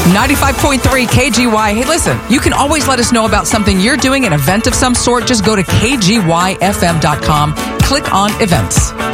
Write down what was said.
95.3 KGY. Hey, listen, you can always let us know about something you're doing, an event of some sort. Just go to kgyfm.com, click on events.